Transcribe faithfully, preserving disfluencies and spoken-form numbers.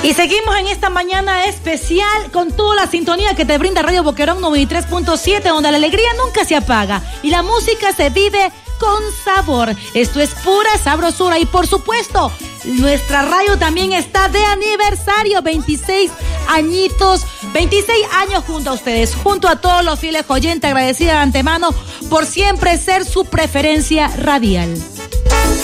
Y seguimos en esta mañana especial con toda la sintonía que te brinda Radio Boquerón noventa y tres punto siete, donde la alegría nunca se apaga y la música se vive con sabor. Esto es pura sabrosura y por supuesto, nuestra radio también está de aniversario, veintiséis añitos, veintiséis años junto a ustedes, junto a todos los fieles oyentes, agradecida de antemano por siempre ser su preferencia radial.